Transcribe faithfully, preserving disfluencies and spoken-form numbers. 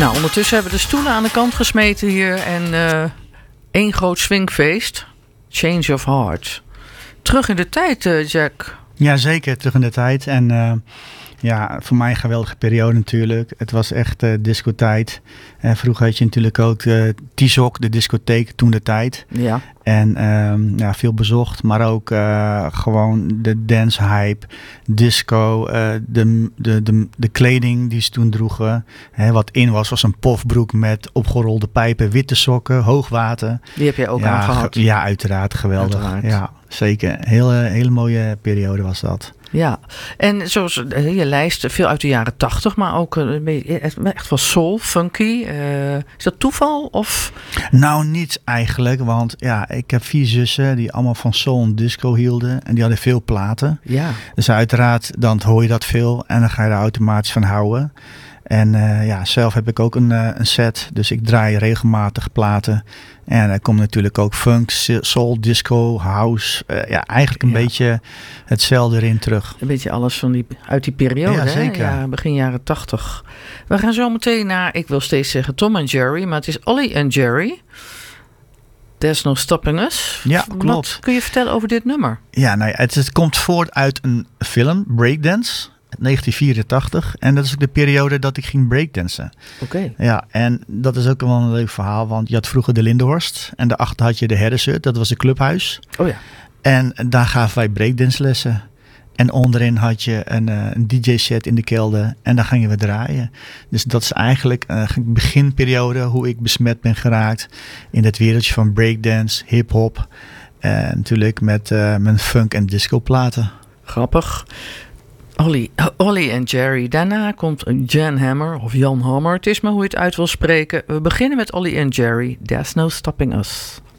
Nou, ondertussen hebben we de stoelen aan de kant gesmeten hier en uh, één groot swingfeest. Change of Heart. Terug in de tijd, uh, Jack. Ja, zeker. Terug in de tijd. En uh, ja, voor mij een geweldige periode natuurlijk. Het was echt uh, discotijd. En vroeger had je natuurlijk ook uh, T-Zok, de discotheek, toen de tijd. Ja. En um, ja, veel bezocht, maar ook uh, gewoon de dance hype, disco, uh, de, de, de, de kleding die ze toen droegen. Hè, wat in was, was een pofbroek met opgerolde pijpen, witte sokken, hoogwater. Die heb jij ook ja, aangehad? Ge- ja, uiteraard. Geweldig. Uiteraard. Ja, zeker. Hele, hele mooie periode was dat. Ja, en zoals je lijst, veel uit de jaren tachtig, maar ook echt wel soul, funky. Uh, is dat toeval? Of? Nou, niet eigenlijk, want ja, ik heb vier zussen die allemaal van soul en disco hielden. En die hadden veel platen. Ja. Dus uiteraard, dan hoor je dat veel en dan ga je er automatisch van houden. En uh, ja, zelf heb ik ook een, uh, een set, dus ik draai regelmatig platen. En er komt natuurlijk ook funk, soul, disco, house. Uh, ja, eigenlijk een ja. beetje hetzelfde erin terug. Een beetje alles van die, uit die periode, ja, hè? Zeker. Ja, begin jaren tachtig. We gaan zo meteen naar, ik wil steeds zeggen Tom en Jerry, maar het is Ollie en Jerry. There's No Stopping Us. Ja, klopt. Wat kun je vertellen over dit nummer? Ja, nou ja, het, het komt voort uit een film, Breakdance. negentien vierentachtig. En dat is ook de periode dat ik ging breakdansen. Oké. Okay. Ja, en dat is ook wel een leuk verhaal. Want je had vroeger de Lindenhorst. En daarachter had je de Herdershut. Dat was een clubhuis. Oh ja. En daar gaven wij breakdanslessen. En onderin had je een, uh, een D J-set in de kelder. En daar gingen we draaien. Dus dat is eigenlijk een uh, beginperiode. Hoe ik besmet ben geraakt. In het wereldje van breakdance, hip-hop. En natuurlijk met uh, mijn funk- en disco-platen. Grappig. Ollie, Ollie en Jerry. Daarna komt Jan Hammer of Jan Hammer. Het is maar hoe je het uit wil spreken. We beginnen met Ollie en Jerry. There's No Stopping Us.